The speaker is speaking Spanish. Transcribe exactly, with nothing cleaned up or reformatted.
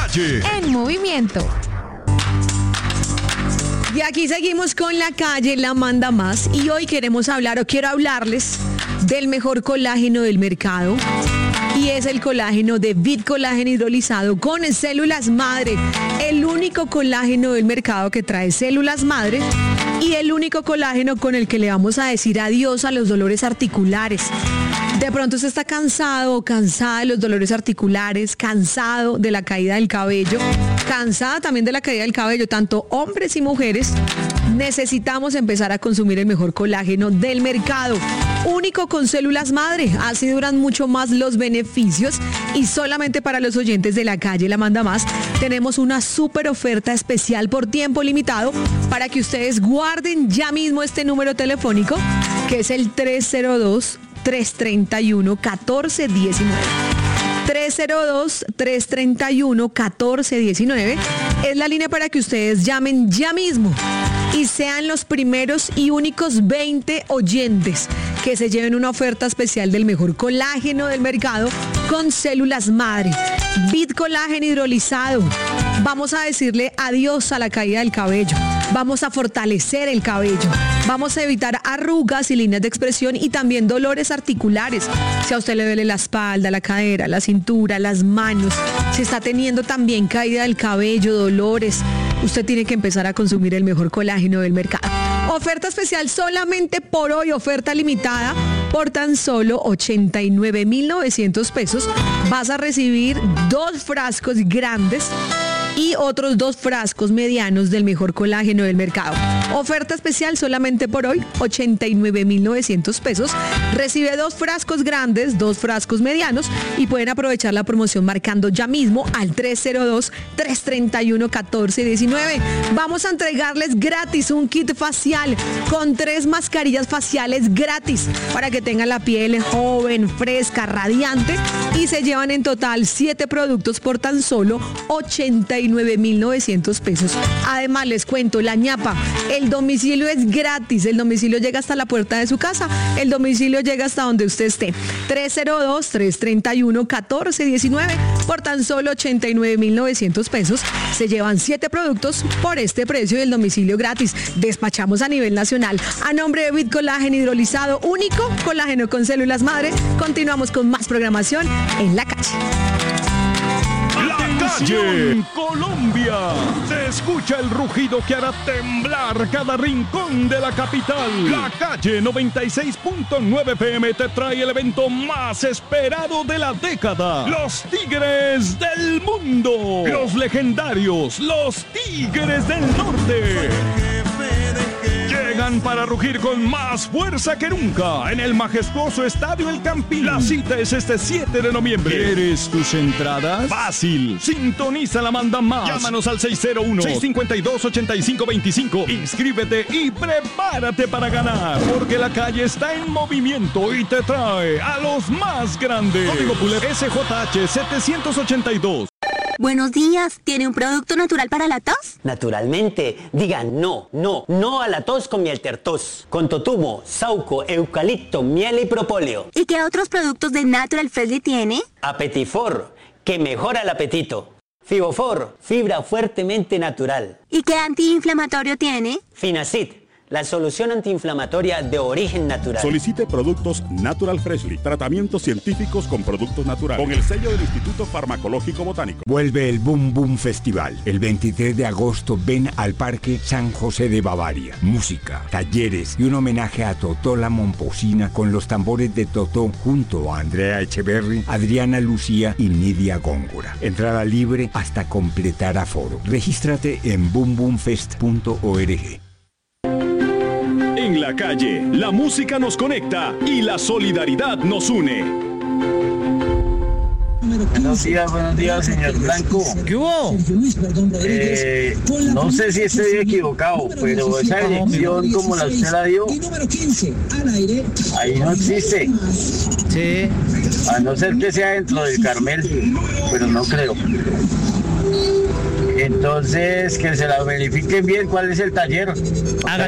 Calle en movimiento. Y aquí seguimos con La Calle, la manda más. Y hoy queremos hablar, o quiero hablarles, del mejor colágeno del mercado. Y es el colágeno de Vid Colágeno hidrolizado con células madre. El único colágeno del mercado que trae células madre. Y el único colágeno con el que le vamos a decir adiós a los dolores articulares. De pronto usted está cansado o cansada de los dolores articulares, cansado de la caída del cabello, cansada también de la caída del cabello, tanto hombres y mujeres. Necesitamos empezar a consumir el mejor colágeno del mercado. Único con células madre, así duran mucho más los beneficios. Y solamente para los oyentes de La Calle, la manda más, tenemos una súper oferta especial por tiempo limitado para que ustedes guarden ya mismo este número telefónico, que es el tres cero dos, tres tres uno, uno cuatro uno nueve. tres cero dos, tres tres uno, uno cuatro uno nueve es la línea para que ustedes llamen ya mismo y sean los primeros y únicos veinte oyentes que se lleven una oferta especial del mejor colágeno del mercado con células madre. Vid Colágeno hidrolizado. Vamos a decirle adiós a la caída del cabello. Vamos a fortalecer el cabello. Vamos a evitar arrugas y líneas de expresión y también dolores articulares. Si a usted le duele la espalda, la cadera, la cintura, las manos, si está teniendo también caída del cabello, dolores, usted tiene que empezar a consumir el mejor colágeno del mercado. Oferta especial solamente por hoy, oferta limitada por tan solo ochenta y nueve mil novecientos pesos. Vas a recibir dos frascos grandes y otros dos frascos medianos del mejor colágeno del mercado. Oferta especial solamente por hoy, ochenta y nueve mil novecientos pesos. Recibe dos frascos grandes, dos frascos medianos y pueden aprovechar la promoción marcando ya mismo al tres cero dos, tres tres uno, uno cuatro uno nueve. Vamos a entregarles gratis un kit facial con tres mascarillas faciales gratis para que tengan la piel joven, fresca, radiante, y se llevan en total siete productos por tan solo ochenta y nueve mil novecientos pesos. Además les cuento, la ñapa, el domicilio es gratis, el domicilio llega hasta la puerta de su casa, el domicilio llega hasta donde usted esté. tres cero dos, tres tres uno, uno cuatro uno nueve por tan solo ochenta y nueve mil novecientos pesos. Se llevan siete productos por este precio y el domicilio gratis. Despachamos a nivel nacional. A nombre de Vid Colágeno hidrolizado, único colágeno con células madre. Continuamos con más programación en La Calle. Calle Colombia. Se escucha el rugido que hará temblar cada rincón de la capital. La Calle noventa y seis punto nueve F M te trae el evento más esperado de la década. Los Tigres del Mundo. Los legendarios, los Tigres del Norte. Llegan para rugir con más fuerza que nunca en el majestuoso Estadio El Campín. La cita es este siete de noviembre. ¿Quieres tus entradas? Fácil. Sintoniza la manda más. Llámanos al seis cero uno, seis cinco dos, ocho cinco dos cinco. Inscríbete y prepárate para ganar. Porque La Calle está en movimiento y te trae a los más grandes. Código Pulet S J H setecientos ochenta y dos. Buenos días, ¿tiene un producto natural para la tos? Naturalmente, digan no, no, no a la tos con Mieltertos, con totumo, sauco, eucalipto, miel y propóleo. ¿Y qué otros productos de Natural Freshly tiene? Apetifor, que mejora el apetito. Fibofor, fibra fuertemente natural. ¿Y qué antiinflamatorio tiene? Finacid, la solución antiinflamatoria de origen natural. Solicite productos Natural Freshly, tratamientos científicos con productos naturales, con el sello del Instituto Farmacológico Botánico. Vuelve el Boom Boom Festival. El veintitrés de agosto ven al Parque San José de Bavaria. Música, talleres y un homenaje a Totó la Momposina con los tambores de Totó junto a Andrea Echeverry, Adriana Lucía y Nidia Góngora. Entrada libre hasta completar aforo. Regístrate en boom boom fest punto org. En La Calle, la música nos conecta y la solidaridad nos une. Buenos días, buenos días, señor Blanco. ¿Qué hubo? Eh, no sé si estoy equivocado, pero esa dirección como la usted la dio, ahí no existe. Sí. A no ser que sea dentro del Carmel, pero no creo. Entonces, que se la verifiquen bien cuál es el taller.